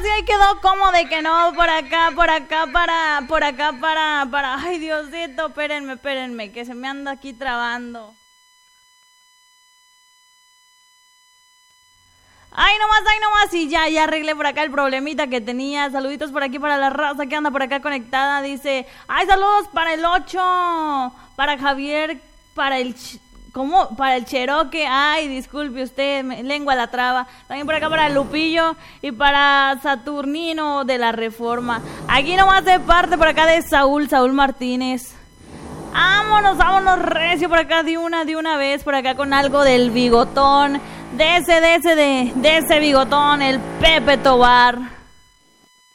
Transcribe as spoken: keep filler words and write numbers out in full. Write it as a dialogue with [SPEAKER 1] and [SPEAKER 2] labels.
[SPEAKER 1] así ahí quedó como de que no, por acá, por acá, para, por acá, para, para, ay Diosito, espérenme, espérenme, que se me anda aquí trabando. Ay, nomás, ay, nomás, y ya, ya arreglé por acá el problemita que tenía. Saluditos por aquí para la raza que anda por acá conectada. Dice, ay, saludos para el ocho, para Javier, para el... ¿Cómo? Para el Cherokee. Ay, disculpe usted, me, lengua la traba. También por acá para Lupillo y para Saturnino de la Reforma. Aquí nomás de parte por acá de Saúl, Saúl Martínez. Vámonos, vámonos recio por acá de una, de una vez, por acá con algo del bigotón. De ese, de ese, de, de ese bigotón, el Pepe Tobar.